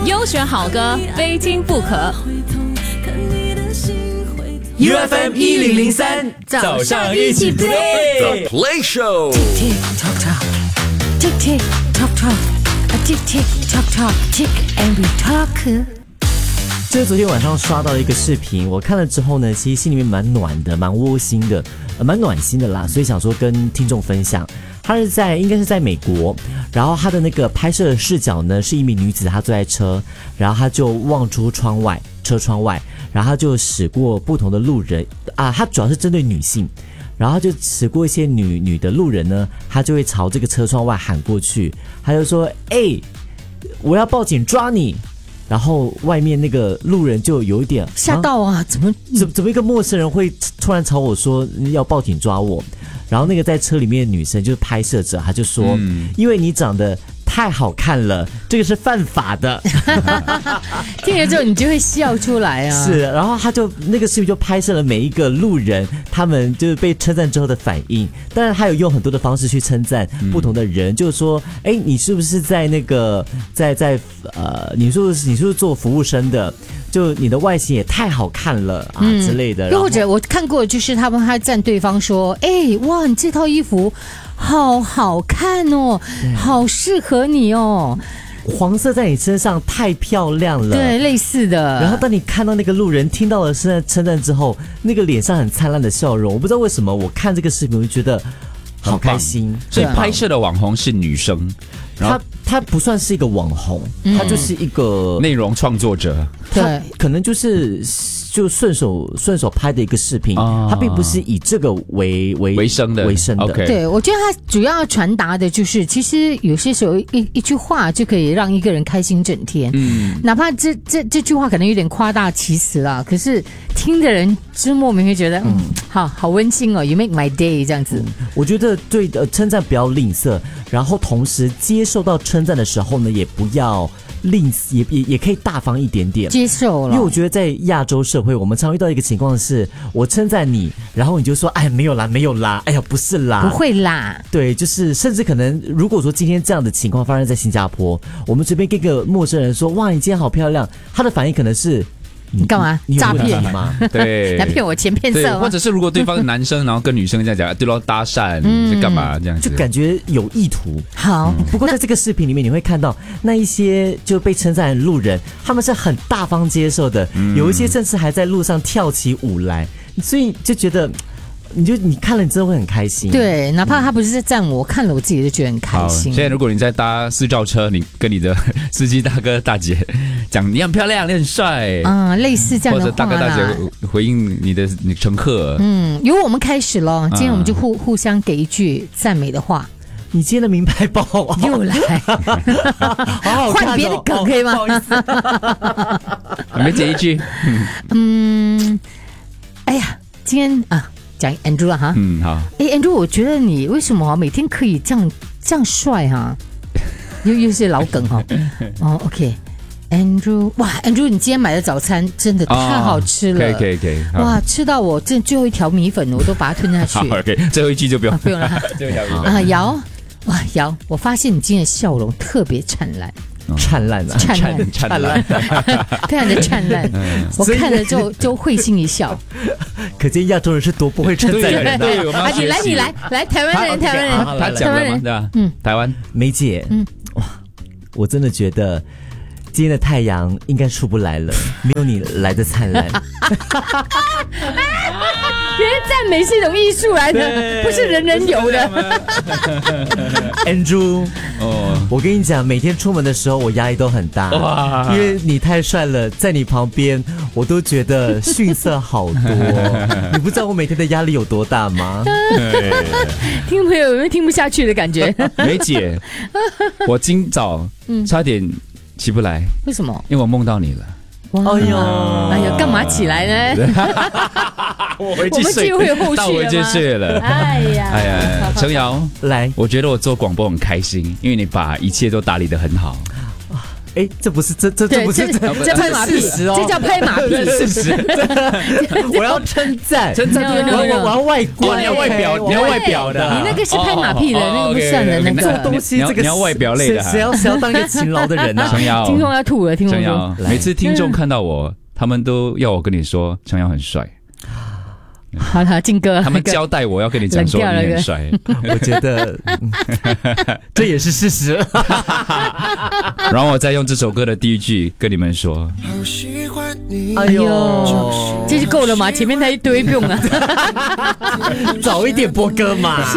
优选好歌，非听不可。 UFM 1003，早上一起 play Play Show。 Tick tock tock, tick tick tock tock, a tick tick tock tock, tick and we talk。 就是昨天晚上刷到一个视频，我看了之后呢，其实心里面蛮暖的，蛮窝心的，蛮暖心的啦，所以想说跟听众分享。他应该是在美国，然后他的那个拍摄的视角呢，是一名女子，她坐在车，然后她就望出车窗外，然后她就驶过不同的路人啊，她主要是针对女性，然后她就驶过一些女的路人呢，她就会朝这个车窗外喊过去，她就说：“我要报警抓你。”然后外面那个路人就有一点吓到啊，怎么一个陌生人会突然朝我说要报警抓我？然后那个在车里面的女生就是拍摄者，她就说：“因为你长得太好看了，这个是犯法的。” 听了之后你就会笑出来啊。 是，然后他就那个视频就拍摄了每一个路人，他们就是被称赞之后的反应。当然，他有用很多的方式去称赞不同的人，就是说，你是不是在那个你是不是做服务生的？就你的外形也太好看了啊之类的。 又或者我看过，就是他们还赞对方说：“哇，你这套衣服好好看哦，好适合你哦。” 黄色在你身上太漂亮了， 对，类似的。 然后当你看到那个路人听到了称赞之后，那个脸上很灿烂的笑容，我不知道为什么，我看这个视频我就觉得好开心。 所以拍摄的网红是女生， 他不算是一个网红，他就是一个内容创作者， 他可能就顺手拍的一个视频，他并不是以这个为生的。 Okay. 对，我觉得他主要传达的就是，其实有些时候一句话就可以让一个人开心整天。哪怕这句话可能有点夸大其词啦，可是听的人就莫名会觉得，好温馨哦 ，You make my day 这样子。 我觉得对的，称赞不要吝啬，然后同时接受到称赞的时候呢，也不要吝啬，也可以大方一点点接受了。 因为我觉得在亚洲社会，我们常遇到一个情况是，我称赞你，然后你就说，没有啦，哎呀，不是啦， 不会啦。对， 就是甚至可能，如果说今天这样的情况发生在新加坡，我们随便跟一个陌生人说，哇，你今天好漂亮，他的反应可能是。 你干嘛？诈骗吗？ 对， 来骗我钱骗色吗？ 或者是如果对方是男生，然后跟女生这样讲，对咯，搭讪，就干嘛这样子？ 就感觉有意图。 好， 不过在这个视频里面，你会看到那一些就被称赞的路人，他们是很大方接受的，有一些甚至还在路上跳起舞来，所以就觉得。你看了，你真的会很开心。 对，哪怕他不是在赞我，看了我自己就觉得很开心。 现在如果你在搭私照车，你跟你的司机大哥大姐讲你很漂亮，你很帅， 类似这样的话， 或者大哥大姐回应你乘客， 由我们开始了，今天我们就互相给一句赞美的话。 你今天的名牌包又来， 好换别的梗可以吗？ 还没接一句。 哎呀，今天讲 Andrew 哈， 好。 Andrew， 我觉得你为什么每天可以这样帅哈？又是老梗哈。OK，Andrew， 哇 ，Andrew， 你今天买的早餐真的太好吃了， 可以， 哇，吃到我这最后一条米粉，我都把它吞下去。 好 ，OK， 最后一句就不用了。 最后一条米粉瑶，我发现你今天的笑容特别灿烂。 灿烂， 非常的灿烂，我看了就会心一笑。 可见亚洲人是多不会称赞人的。 对， 你来，台湾人， 他讲了吗？对吧？台湾梅姐，哇，我真的觉得今天的太阳应该出不来了，没有你来的灿烂。 原来赞美是一种艺术来的，不是人人有的。 Andrew， 我跟你讲，每天出门的时候我压力都很大，因为你太帅了，在你旁边我都觉得逊色好多。你不知道我每天的压力有多大吗？ 听众朋友有没有听不下去的感觉？ 梅姐，我今早差点起不来， 为什么？ 因为我梦到你了。 哎呦，干嘛起来呢？ 我回去睡，到回去睡了。 哎呀， 程瑶来， 我觉得我做广播很开心，因为你把一切都打理得很好。 哎，这不是这不是这拍马屁， 事实哦， 这叫拍马屁， 事实。我要称赞，我要外观， 你要外表，你要外表的。 你那个是拍马屁的，那个不算的。那个做东西，这个你要外表类的。 谁要当一个勤劳的人啊？ 程瑶， 听众要吐了，听众说， 每次听众看到我，他们都要我跟你说程瑶很帅。 好了，靖哥， 他们交代我要跟你讲说你很帅， 我觉得这也是事实。 然后我再用这首歌的第一句跟你们说： 哎呦，这就够了嘛？前面那一堆不用了， 早一点播歌嘛。